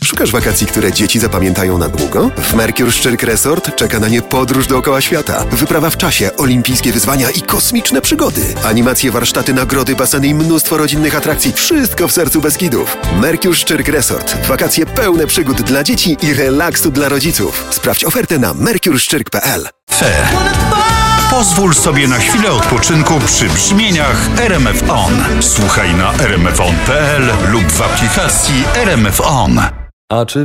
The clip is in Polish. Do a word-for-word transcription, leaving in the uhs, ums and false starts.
Szukasz wakacji, które dzieci zapamiętają na długo? W Mercure Szczyrk Resort czeka na nie podróż dookoła świata, wyprawa w czasie, olimpijskie wyzwania i kosmiczne przygody. Animacje, warsztaty, nagrody, baseny i mnóstwo rodzinnych atrakcji. Wszystko w sercu Beskidów. Mercure Szczyrk Resort. Wakacje pełne przygód dla dzieci i relaksu dla rodziców. Sprawdź ofertę na mercure szczyrk kropka p l. Fe. Pozwól sobie na chwilę odpoczynku przy brzmieniach R M F On. Słuchaj na r m f on kropka p l lub w aplikacji R M F On. A czy